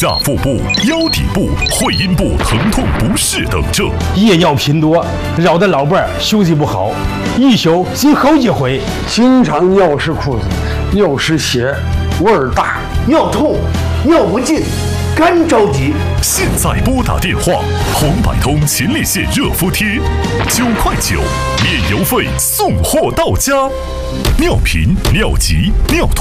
下腹部、腰底部、会阴部疼痛不适等症。 夜尿频多，扰得老伴儿休息不好，一宿醒好几回。 经常尿湿裤子，尿湿鞋，味儿大， 尿痛，尿不尽，干着急。 现在拨打电话，红百通前列腺热敷贴，9块9，免邮费送货到家。尿频、尿急、尿痛。